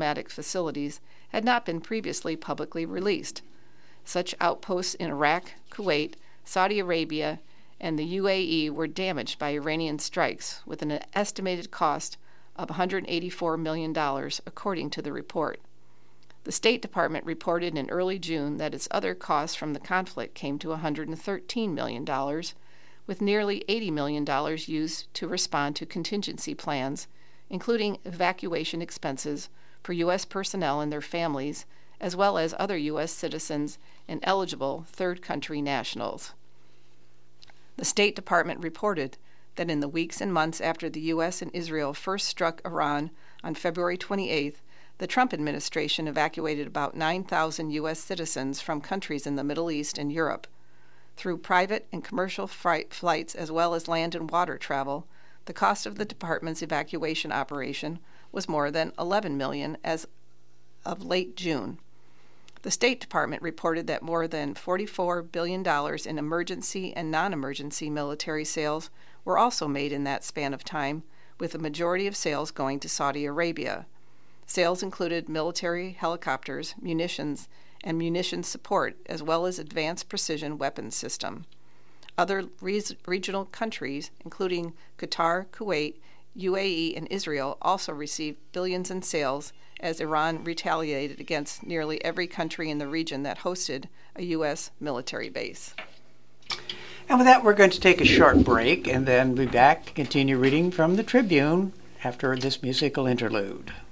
diplomatic facilities had not been previously publicly released. Such outposts in Iraq, Kuwait, Saudi Arabia, and the UAE were damaged by Iranian strikes, with an estimated cost of $184 million, according to the report. The State Department reported in early June that its other costs from the conflict came to $113 million, with nearly $80 million used to respond to contingency plans, including evacuation expenses for U.S. personnel and their families, as well as other U.S. citizens and eligible third country nationals. The State Department reported that in the weeks and months after the U.S. and Israel first struck Iran on February 28th, the Trump administration evacuated about 9,000 U.S. citizens from countries in the Middle East and Europe. Through private and commercial flights as well as land and water travel, the cost of the department's evacuation operation was more than $11 million as of late June. The State Department reported that more than $44 billion in emergency and non-emergency military sales were also made in that span of time, with the majority of sales going to Saudi Arabia. Sales included military helicopters, munitions, and munitions support, as well as advanced precision weapons system. Other regional countries, including Qatar, Kuwait, UAE, and Israel, also received billions in sales as Iran retaliated against nearly every country in the region that hosted a U.S. military base. And with that, we're going to take a short break and then be back to continue reading from the Tribune after this musical interlude.